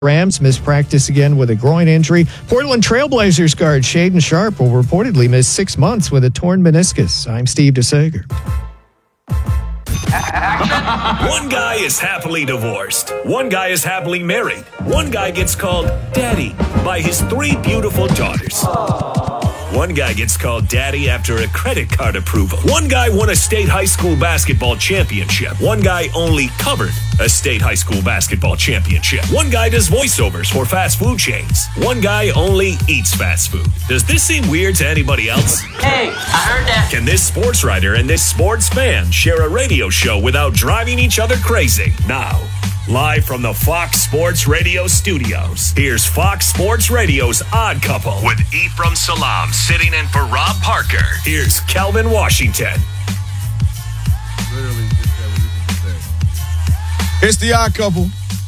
Rams missed practice again with a groin injury. Portland Trailblazers guard Shaedon Sharpe will reportedly miss 6 months with a torn meniscus. I'm Steve DeSager. One guy is happily divorced. One guy is happily married. One guy gets called daddy by his 3 beautiful daughters. One guy gets called daddy after a credit card approval. One guy won a state high school basketball championship. One guy only covered a state high school basketball championship. One guy does voiceovers for fast food chains. One guy only eats fast food. Does this seem weird to anybody else? Hey, I heard that. Can this sports writer and this sports fan share a radio show without driving each other crazy? Now, live from the Fox Sports Radio studios, here's Fox Sports Radio's Odd Couple with Ephraim Salam sitting in for Rob Parker. Here's Kelvin Washington. Literally just said what you said. It's the Odd Couple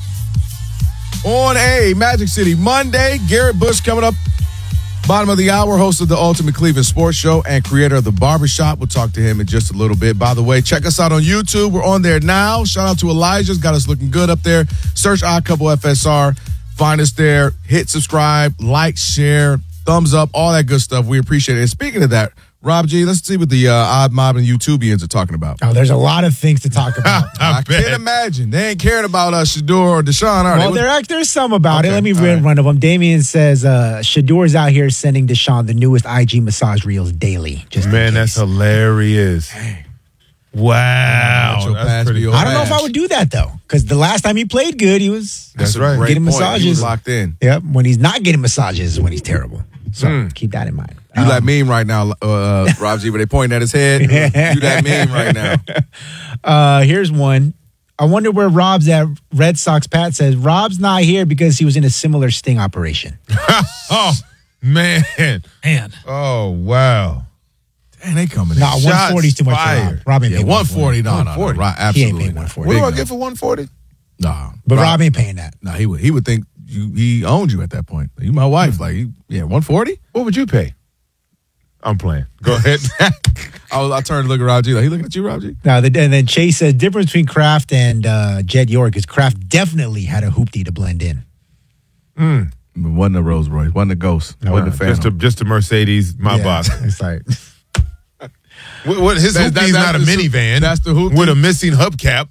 on a Magic City Monday. Garrett Bush coming up bottom of the hour, host of the Ultimate Cleveland Sports Show and creator of The Barbershop. We'll talk to him in just a little bit. By the way, check us out on YouTube. We're on there now. Shout out to Elijah's. Got us looking good up there. Search Odd Couple FSR. Find us there. Hit subscribe, like, share, thumbs up, all that good stuff. We appreciate it. And speaking of that, Rob G, let's see what the Odd Mob and YouTubians are talking about. Oh, there's a lot of things to talk about. I can't imagine. They ain't caring about Shador or Deshaun, are they? Well, there's some about it. Let me run one of them. Damien says Shador's out here sending Deshaun the newest IG massage reels daily. Man, that's hilarious. Hey. Wow. That's pretty I don't know if I would do that, though, because the last time he played good, he was getting massages. He was locked in. Yep. When he's not getting massages is when he's terrible. So keep that in mind. You that meme right now, Rob G, where they pointing at his head. You that meme right now. Here's one. I wonder where Rob's at. Red Sox Pat says, Rob's not here because he was in a similar sting operation. Oh, man. Oh, wow. Dang, they coming in. Nah, 140 is too much for Rob. Rob ain't paying 140. No, Rob, absolutely. He ain't paying 140. What do I get for 140? Nah. But Rob ain't paying that. Nah, he would think he owned you at that point. You my wife. Like, 140? What would you pay? I'm playing. Go ahead. I turned to look at Rob G. Like, he looking at you, Rob G? No, and then Chase says, difference between Kraft and Jed York is Kraft definitely had a hoopty to blend in. Wasn't a Rolls Royce. Wasn't a Ghost. Wasn't a Phantom. Just a Mercedes Maybach. It's like... His hoopty's not a minivan. That's the hoopty. With a missing hubcap.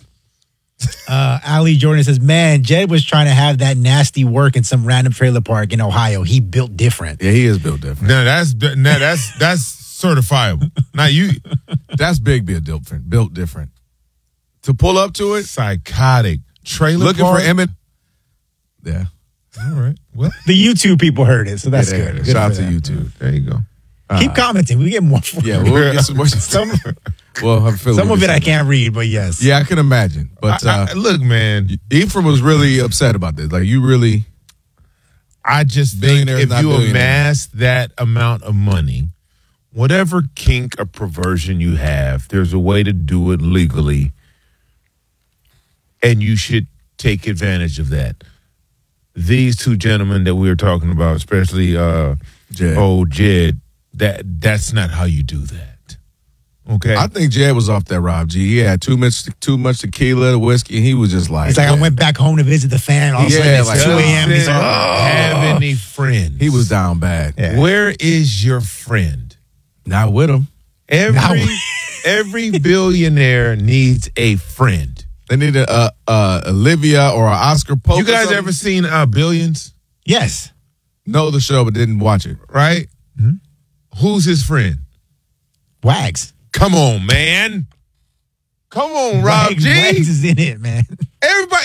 Ali Jordan says, man, Jed was trying to have that nasty work in some random trailer park in Ohio. He built different. Yeah, he is built different. No, that's certifiable. Now that's big built different. To pull up to it, psychotic trailer looking park? for Emmett. Yeah. All right. Well, the YouTube people heard it, so that's good. Shout out to YouTube. There you go. Keep commenting. We get more. Yeah, we'll get some more. Some of it I can't read, but yes. Yeah, I can imagine. But look, man, Ephraim was really upset about this. Like, you really. I just think if you amass that amount of money, whatever kink or perversion you have, there's a way to do it legally, and you should take advantage of that. These two gentlemen that we were talking about, especially Jed. That's not how you do that. Okay, I think Jed was off that, Rob G. He had too much tequila, whiskey, and he was just like, he's like, I went back home to visit the fan. All of a sudden it's like 2 a.m. He's like, have any friends? He was down bad. Yeah. Where is your friend? Not with him. Every billionaire needs a friend. They need a Olivia or an Oscar Pope. You guys ever seen Billions? Yes. Know the show, but didn't watch it. Right? Mm-hmm. Who's his friend? Wags. Come on, man. Come on, Rob G. Wags is in it, man. Everybody,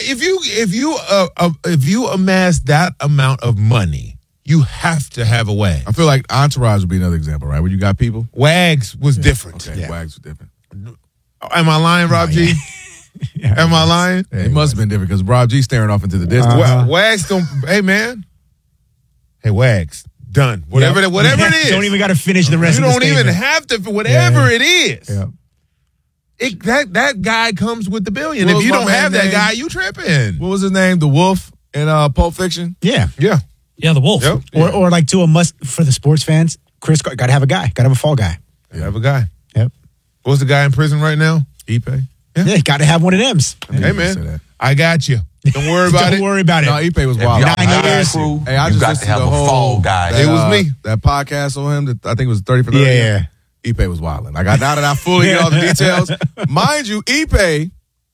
if you amass that amount of money, you have to have a Wags. I feel like Entourage would be another example, right? Where you got people. Wags was different. Okay, yeah. Wags was different. Am I lying, Rob G? Am I lying? Yeah, it must have been different because Rob G staring off into the distance. Wags don't. Hey, man. Hey, Wags. Done. Whatever it is. Don't even got to finish the rest of the statement. You don't even have to. Whatever it is. Yeah. That guy comes with the billion. If you don't have that guy, you tripping. What was his name? The Wolf in Pulp Fiction? Yeah. Yeah. Yeah, the Wolf. Yep. Or like to a must for the sports fans, Chris got to have a guy. Got to have a fall guy. You have a guy. Yep. What's the guy in prison right now? Ipe. Yeah, got to have one of them. Hey, man. I got you. Don't worry about Don't it. worry about it. No, Ipe was wild. Y'all 9 years. crew, Hey, I you just got listened to have the a whole fall guy. It was me. That podcast on him. That I think it was 30 for 30. Yeah. Ipe was wilding. Like now that I fully get all the details, mind you, Ipe,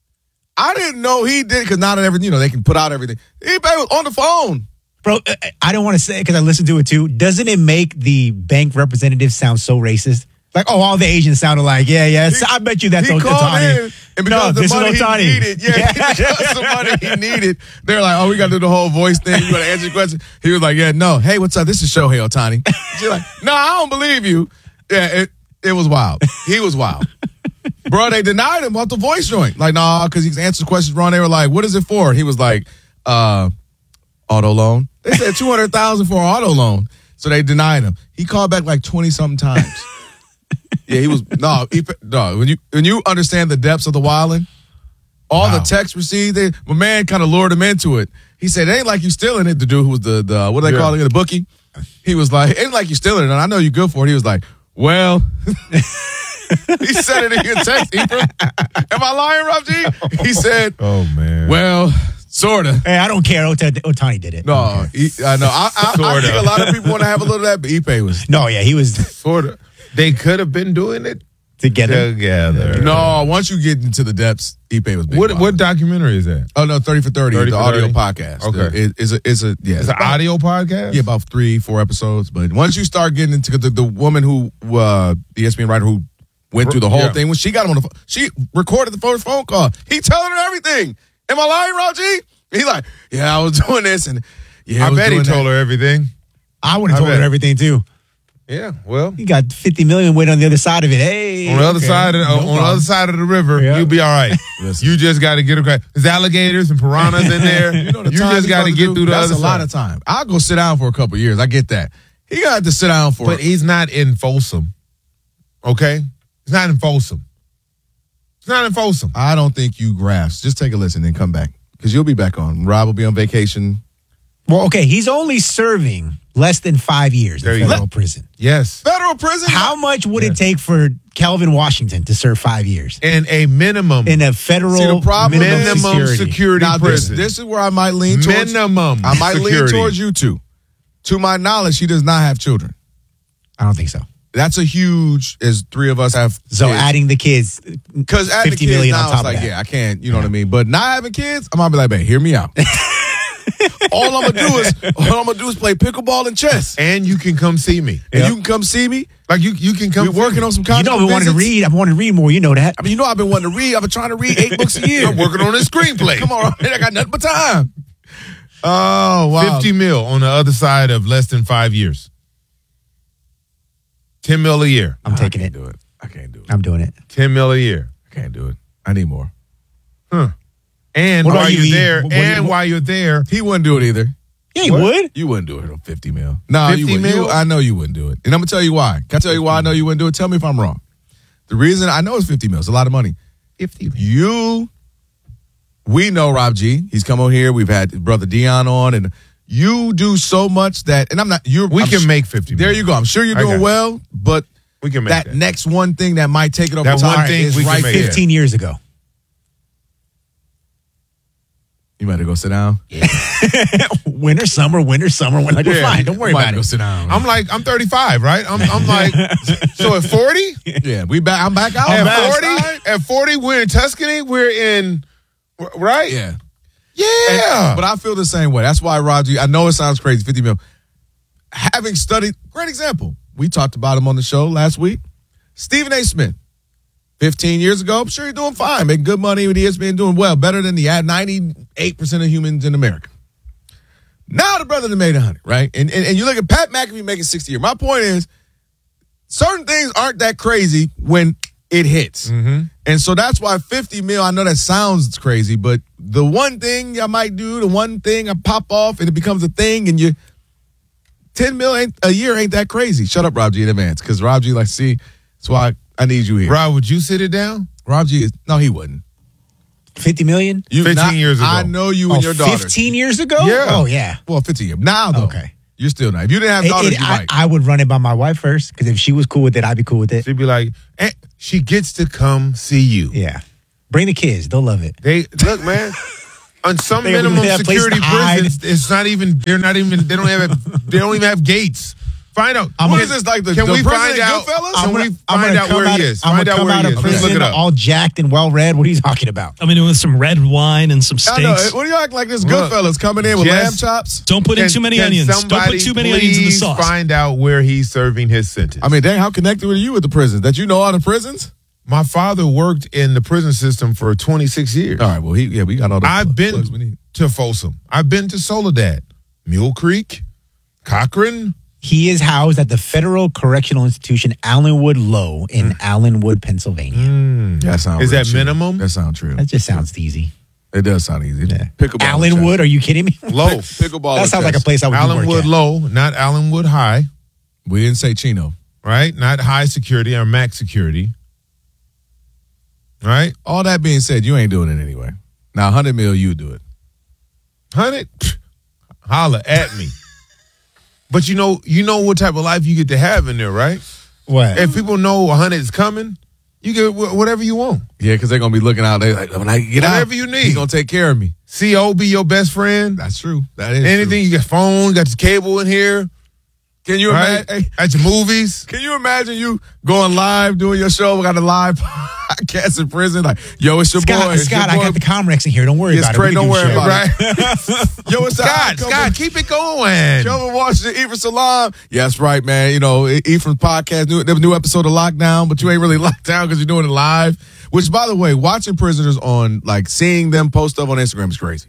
I didn't know he did because now that everything, they can put out everything. Ipe was on the phone. Bro, I don't want to say it because I listened to it too. Doesn't it make the bank representative sound so racist? Like, all the Asians sounded like, I bet you that's He called Otani. in, and because this the money is Otani. he needed, because the money he needed, they're like, we got to do the whole voice thing. You got to answer your question. He was like, no. Hey, what's up? This is Shohei Otani. She's like, no, I don't believe you. Yeah, it was wild. He was wild. Bro, they denied him off the voice joint. Like, nah, because he answered questions wrong. They were like, what is it for? And he was like, auto loan. They said $200,000 for an auto loan. So they denied him. He called back like 20-something times. Yeah, he was when you understand the depths of the wilding, all the texts received, my man kind of lured him into it. He said, it ain't like you stealing it. The dude who was the what do they call it, the bookie? He was like, it ain't like you stealing it, and I know you're good for it. He was like, well, he said it in your text, Ephraim. Am I lying, Rob G? He said, Oh, man. well, sort of. Hey, I don't care. Otani did it. No, I know. I think a lot of people want to have a little of that, but Ipe was No, yeah, he was Sort of. They could have been doing it together. together. once you get into the depths, Ipe was big. What documentary is that? Oh no, 30 for 30, 30 the for audio 30? podcast. Okay. It's an It's an audio podcast? Yeah, about 3-4 episodes. But once you start getting into the woman who, the ESPN writer who went through the whole thing, when she got him on the phone, she recorded the first phone call. He telling her everything. Am I lying, Raji? He's like, yeah, I was doing this, and I bet he told her everything. I would have I told her bet. everything too. Yeah, well, You got $50 million waiting on the other side of it. Hey, on the other okay. side of No on the problem. other side of the river, Yeah. you'll be all right. Listen. You just got to get across. There's alligators and piranhas in there. You The time just he's got about to get through the that's other a lot side. of time. I'll go sit down for a couple of years. I get that. He got to sit down for But he's not in Folsom. Okay, he's not in Folsom. He's not in Folsom. I don't think you grasp. Just take a listen and come back because you'll be back on. Rob will be on vacation. Well, okay, he's only serving less than 5 years There in you federal go. prison. Yes, Federal prison. How much would it take for Calvin Washington to serve 5 years and a minimum in a federal See, the problem minimum minimum security Now, prison. this is where I might lean towards. minimum. I might lean security. towards you two. To my knowledge, she does not have children. I don't think so. That's a huge. As three of us have. So adding the kids, because adding 50 kids million on now, top it's like of that. yeah, I can't. You know what I mean. But not having kids, I'm gonna be like, babe, hear me out. all I'm gonna do is play pickleball and chess, and you can come see me. and you can come see me. Like you can come. We're working on some you content. know, we wanted to read. I wanted to read more. You know that. I mean, you know, I've been wanting to read. I've been trying to read 8 books a year. I'm working on a screenplay. Come on, man, I got nothing but time. Oh wow, 50 mil on the other side of less than 5 years. 10 mil a year. I'm taking it. do it. I can't do it. I'm doing it. 10 mil a year. I can't do it. I need more. And What while about you're you, there, E? while you're there, He wouldn't do it either. Yeah, you would. You wouldn't do it on 50 mil. No, 50 you wouldn't. mil? I know you wouldn't do it. And I'm going to tell you why. Can I tell you why I know you wouldn't do it? Tell me if I'm wrong. The reason I know it's 50 mil. It's a lot of money. 50 mil. We know Rob G. He's come on here. We've had his brother Dion on. And you do so much that, and I'm not, We can make 50 There mil. you go. I'm sure you're I got doing it. well, but We can make that that. next one thing that might take it over That time one thing is we can right make there. it. 15 years ago. You better go sit down. Winter, summer. We're fine. Don't worry Might about go it. sit down. I'm 35, right? I'm like, so at 40? Yeah, I'm back out. At 40, we're in Tuscany. We're in, right? Yeah. Yeah. But I feel the same way. That's why, Roger, I know it sounds crazy, 50 mil. Having studied, great example. We talked about him on the show last week. Stephen A. Smith, 15 years ago, I'm sure he's doing fine, making good money with ESPN, doing well, better than the 98% of humans in America. Now the brother that made 100, right? And you look at Pat McAfee making 60 a year. My point is, certain things aren't that crazy when it hits. Mm-hmm. And so that's why 50 mil, I know that sounds crazy, but the one thing I might do, the one thing I pop off and it becomes a thing and 10 mil a year ain't that crazy. Shut up, Rob G, in advance, because Rob G, like, see, that's why I need you here. Rob, would you sit it down? Rob G, no, he wouldn't. 50 million? 15 years ago. I know you and your daughter. 15 years ago? Yeah. Oh, yeah. Well, 15 years. Now, though. Okay. You're still not. If you didn't have daughters, you might. I would run it by my wife first, because if she was cool with it, I'd be cool with it. She'd be like, she gets to come see you. Yeah. Bring the kids. They'll love it. They look, man. On some They minimum have a place security to hide. prisons, it's not even. They don't even have gates. Find out. What is this, like the Can the we prison find in out? Goodfellas? Can we find out where he is? I'm Find gonna out come where out he of is. Let's look prison it up. all jacked and well read. What are you talking about? I mean, with some red wine and some I know. steaks. What do you act like this Look, Goodfellas coming in with lamb Jess- chops? Don't put in too many onions. Don't put too many onions in the please sauce. Find out where he's serving his sentence. I mean, dang, how connected were you with the prisons? That you know all the prisons? My father worked in the prison system for 26 years. All right, well, we got all the I've been plugs we need. to Folsom. I've been to Soledad, Mule Creek, Cochran. He is housed at the Federal Correctional Institution, Allenwood Low, in Allenwood, Pennsylvania. That sounds Is that true. minimum? That sounds true. That just sounds easy. It does sound easy. Yeah. Pickleball. Allenwood? Are you kidding me? Low. Pickleball. That sounds like a place I would do work Allenwood at. Low, not Allenwood High, We didn't say Chino. right? Not high security or max security. Right? All that being said, you ain't doing it anyway. Now, 100 mil, you do it. 100? Holla at me. But you know what type of life you get to have in there, right? What? If people know 100 is coming, you get whatever you want. Yeah, because they're going to be looking out. They're like, when I get out, Whatever you need. he's going to take care of me. CO be your best friend. That's true. That is Anything, true. you got phone, got your cable in here, Can you right? imagine? At your movies. Can you imagine you going live, doing your show? We got a live podcast in prison. Like, yo, it's your boy. It's Scott, your I boy. got the Comrex in here. Don't worry Yes, about it. Trey, We can don't do worry shit. about it. Right? Yo, it's Scott, keep it going. Kelvin Washington, Ephraim Salam. Yeah, that's right, man. You know, Ephraim's podcast, new episode of Lockdown, but you ain't really locked down because you're doing it live. Which, by the way, watching prisoners on, like, seeing them post stuff on Instagram is crazy.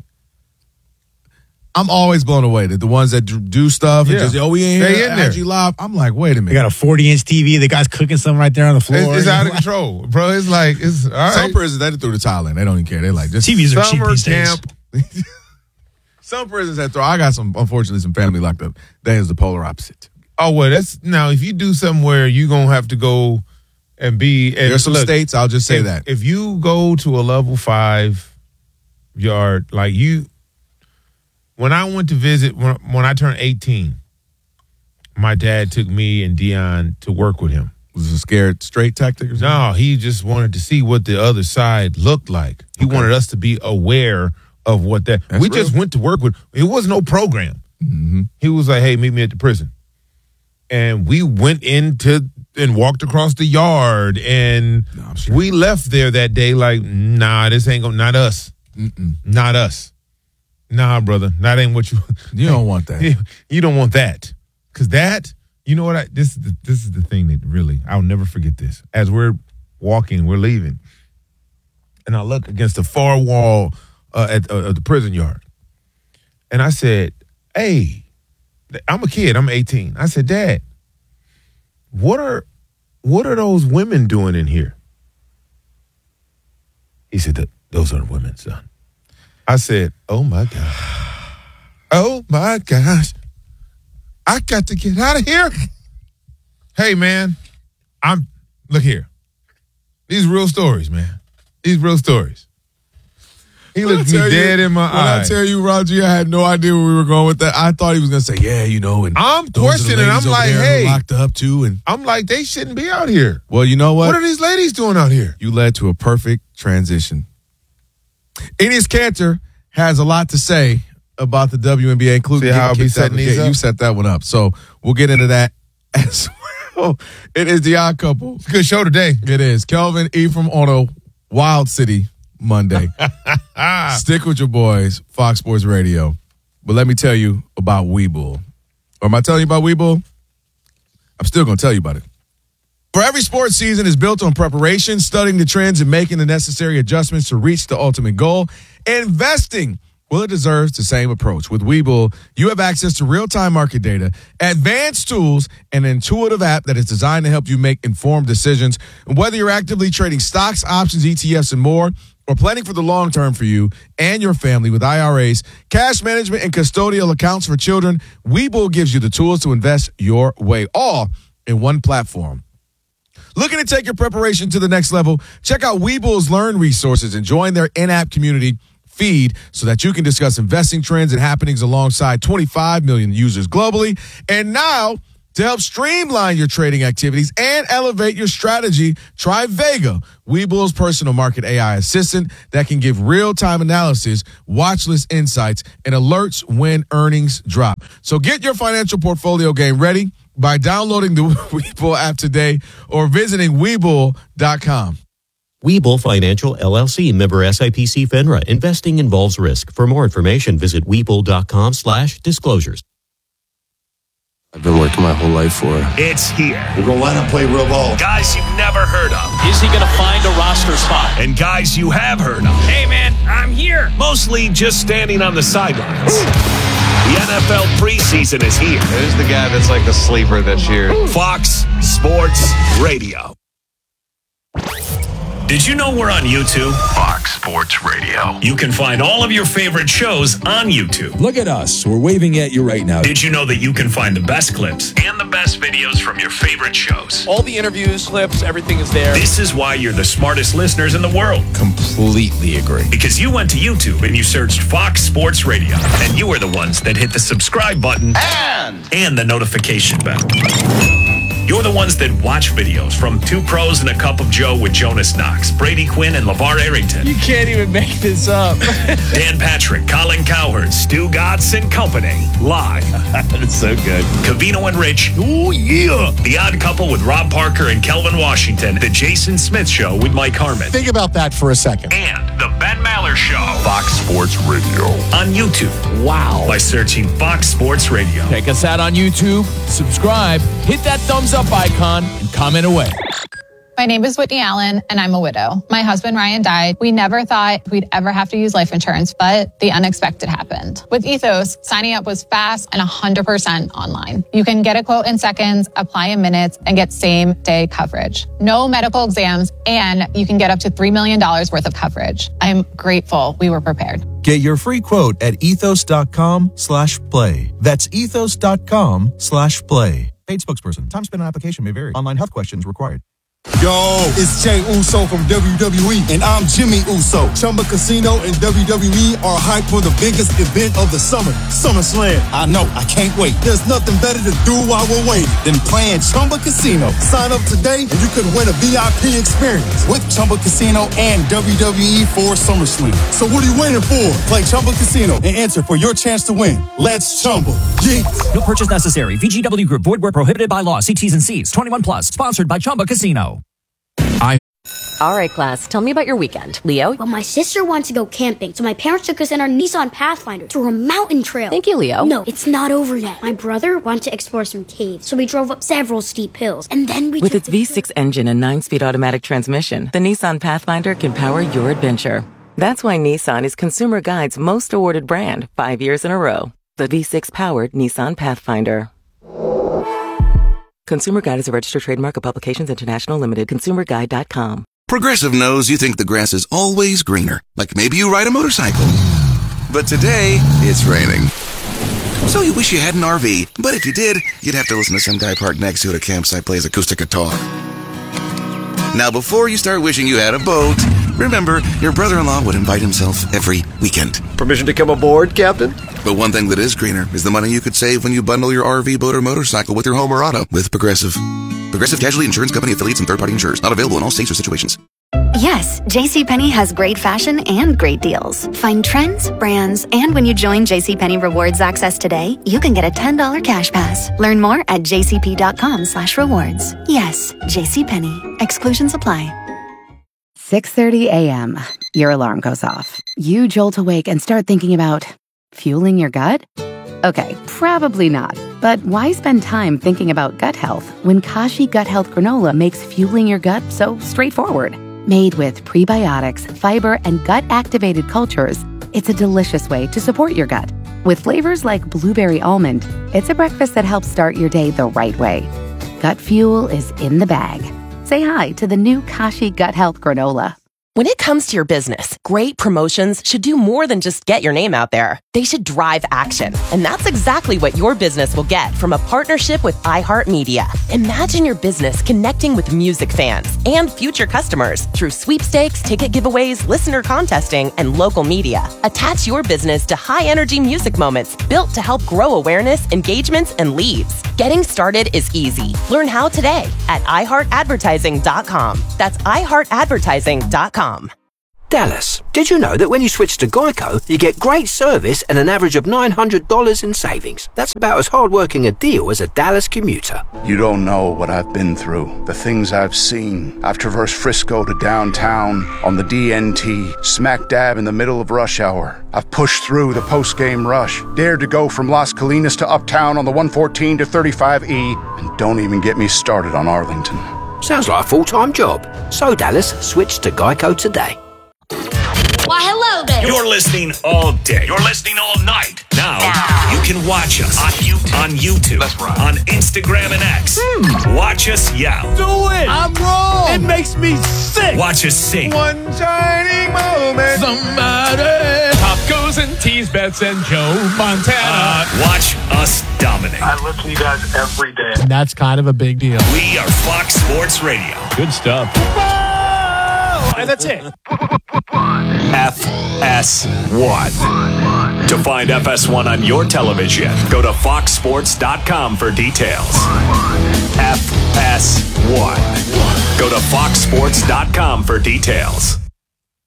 I'm always blown away that the ones that do stuff and Yeah. just, we ain't They here, in there. IG Live. I'm like, wait a They minute. got a 40-inch TV. The guy's cooking something right there on the floor. It's out of control, bro. It's like, it's all right. Some prisons, they threw the tile in. They don't even care. They like, just TVs are cheap Summer these days. camp. some prisons that throw. I got unfortunately, some family locked up. That is the polar opposite. Oh, well, that's now if you do something where you're going to have to go and be. And There's some look, states, I'll just say that. If you go to a level 5 yard, like you, when I went to visit, when I turned 18, my dad took me and Dion to work with him. Was it a scared straight tactic or something? No, he just wanted to see what the other side looked like. He wanted us to be aware of what that. That's we real. just went to work with. It was no program. Mm-hmm. He was like, "Hey, meet me at the prison," and we went into and walked across the yard, and No, I'm sure. we left there that day. Like, nah, this ain't gonna. Not us. Not us. Nah, brother, that ain't what you. You don't want that. You don't want that, because that. You know what? This is the thing that really I'll never forget this. As we're walking, we're leaving, and I look against the far wall at the prison yard, and I said, "Hey, I'm a kid. I'm 18." I said, "Dad, what are those women doing in here?" He said, "Those are the women, son." I said, "Oh my God, oh my gosh." I got to get out of here. Hey, man, look here. These real stories, man. These real stories. He looked me dead in my eye. When I tell you, Roger, I had no idea where we were going with that. I thought he was going to say, yeah, you know. And I'm those are the questioning. ladies I'm over like, there who hey. locked up too. And I'm like, they shouldn't be out here. well, you know what? What are these ladies doing out here? You led to a perfect transition. Enes Kanter has a lot to say about the WNBA, including See how I'll be kicked out setting the these game. up? You set that one up. So we'll get into that as well. It is the Odd Couple. It's a good show today. It is. Kelvin Ephraim on a Wild City Monday. Stick with your boys, Fox Sports Radio. But let me tell you about Webull. Or am I telling you about Webull? I'm still going to tell you about it. For every sports season is built on preparation, studying the trends, and making the necessary adjustments to reach the ultimate goal. Investing, well, it deserves the same approach. With Webull, you have access to real-time market data, advanced tools, and an intuitive app that is designed to help you make informed decisions. And whether you're actively trading stocks, options, ETFs, and more, or planning for the long term for you and your family with IRAs, cash management, and custodial accounts for children, Webull gives you the tools to invest your way, all in one platform. Looking to take your preparation to the next level? Check out Webull's Learn resources and join their in-app community feed so that you can discuss investing trends and happenings alongside 25 million users globally. And now To help streamline your trading activities and elevate your strategy, try Vega, Webull's personal market AI assistant that can give real-time analysis, watch list insights, and alerts when earnings drop. So get your financial portfolio game ready by downloading the Webull app today or visiting Webull.com. Webull Financial, LLC, member SIPC FINRA. Investing involves risk. For more information, visit Webull.com/disclosures. I've been working my whole life for. It's here. We're going to line up, play real ball. Guys you've never heard of. Is he going to find a roster spot? And guys you have heard of. Hey, man, I'm here. Mostly just standing on the sidelines. The NFL preseason is here. Who's the guy that's like the sleeper this year? Fox Sports Radio. Did you know we're on YouTube? Fox Sports Radio. You can find all of your favorite shows on YouTube. Look at us. We're waving at you right now. Did you know that you can find the best clips and the best videos from your favorite shows? All the interviews, clips, everything is there. This is why you're the smartest listeners in the world. Completely agree. Because you went to YouTube and you searched Fox Sports Radio. And you are the ones that hit the subscribe button and the notification bell. You're the ones that watch videos from Two Pros and a Cup of Joe with Jonas Knox, Brady Quinn, and LeVar Arrington. You can't even make this up. Dan Patrick, Colin Cowherd, Stu Gatz and Company. Live. That's so good. Covino and Rich. Oh, yeah. The Odd Couple with Rob Parker and Kelvin Washington. The Jason Smith Show with Mike Harmon. Think about that for a second. And The Ben Maller Show. Fox Sports Radio. On YouTube. Wow. By searching Fox Sports Radio. Check us out on YouTube. Subscribe. Hit that thumbs up icon and comment away. My name is Whitney Allen, and I'm a widow. My husband, Ryan, died. We never thought we'd ever have to use life insurance, but the unexpected happened. With Ethos, signing up was fast and 100% online. You can get a quote in seconds, apply in minutes, and get same-day coverage. No medical exams, and you can get up to $3 million worth of coverage. I'm grateful we were prepared. Get your free quote at ethos.com/play. That's ethos.com/play. Paid spokesperson. Time spent on application may vary. Online health questions required. Yo, it's Jey Uso from WWE, and I'm Jimmy Uso. Chumba Casino and WWE are hyped for the biggest event of the summer, SummerSlam. I know, I can't wait. There's nothing better to do while we're waiting than playing Chumba Casino. Sign up today, and you could win a VIP experience with Chumba Casino and WWE for SummerSlam. So what are you waiting for? Play Chumba Casino and enter for your chance to win. Let's Chumba. Yeah. No purchase necessary. VGW Group. Void where prohibited by law. See T's and C's. 21 plus. Sponsored by Chumba Casino. All right, class, tell me about your weekend. Leo? Well, my sister wants to go camping, so my parents took us in our Nissan Pathfinder to a mountain trail. Thank you, Leo. No, it's not over yet. My brother wanted to explore some caves, so we drove up several steep hills, and then we With its V6 engine and 9-speed automatic transmission, the Nissan Pathfinder can power your adventure. That's why Nissan is Consumer Guide's most awarded brand 5 years in a row. The V6-powered Nissan Pathfinder. Consumer Guide is a registered trademark of Publications International Limited. ConsumerGuide.com. Progressive knows you think the grass is always greener. Like maybe you ride a motorcycle. But today, it's raining. So you wish you had an RV. But if you did, you'd have to listen to some guy parked next to you at a campsite plays acoustic guitar. Now, before you start wishing you had a boat, remember, your brother-in-law would invite himself every weekend. Permission to come aboard, Captain? But one thing that is greener is the money you could save when you bundle your RV, boat, or motorcycle with your home or auto with Progressive. Progressive Casualty Insurance Company affiliates and third-party insurers. Not available in all states or situations. Yes, JCPenney has great fashion and great deals. Find trends, brands, and when you join JCPenney Rewards Access today, you can get a $10 cash pass. Learn more at jcp.com/rewards. Yes, JCPenney. Exclusions apply. 6:30 a.m. Your alarm goes off. You jolt awake and start thinking about fueling your gut? Okay, probably not. But why spend time thinking about gut health when Kashi Gut Health Granola makes fueling your gut so straightforward? Made with prebiotics, fiber, and gut-activated cultures, it's a delicious way to support your gut. With flavors like blueberry almond, it's a breakfast that helps start your day the right way. Gut fuel is in the bag. Say hi to the new Kashi Gut Health Granola. When it comes to your business, great promotions should do more than just get your name out there. They should drive action. And that's exactly what your business will get from a partnership with iHeartMedia. Imagine your business connecting with music fans and future customers through sweepstakes, ticket giveaways, listener contesting, and local media. Attach your business to high-energy music moments built to help grow awareness, engagements, and leads. Getting started is easy. Learn how today at iHeartAdvertising.com. That's iHeartAdvertising.com. Dallas, did you know that when you switch to Geico, you get great service and an average of $900 in savings? That's about as hard-working a deal as a Dallas commuter. You don't know what I've been through, the things I've seen. I've traversed Frisco to downtown on the DNT, smack dab in the middle of rush hour. I've pushed through the post-game rush, dared to go from Las Colinas to Uptown on the 114 to 35E, and don't even get me started on Arlington. Sounds like a full-time job. So, Dallas, switch to Geico today. Why, hello there. You're listening all day. You're listening all night. Now you can watch us on YouTube, that's right, on Instagram and X. Watch us yell. Do it. I'm wrong. It makes me sick. Watch us sing. One shining moment. Somebody. Pop goes and tease Bets and Joe Montana. Watch us dominate. I listen to you guys every day. And that's kind of a big deal. We are Fox Sports Radio. Good stuff. And that's it. FS1. To find FS1 on your television, go to foxsports.com for details. FS1. Go to foxsports.com for details.